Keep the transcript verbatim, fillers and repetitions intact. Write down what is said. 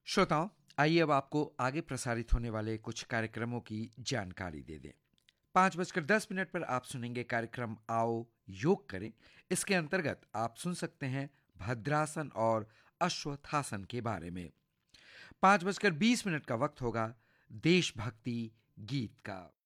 श्रोताओं, आइए अब आपको आगे प्रसारित होने वाले कुछ कार्यक्रमों की जानकारी दे दें। पाँच बजकर दस मिनट पर आप सुनेंगे कार्यक्रम आओ योग करें। इसके अंतर्गत आप सुन सकते हैं भद्रासन और अश्वत्थासन के बारे में। पाँच बजकर बीस मिनट का वक्त होगा देशभक्ति गीत का।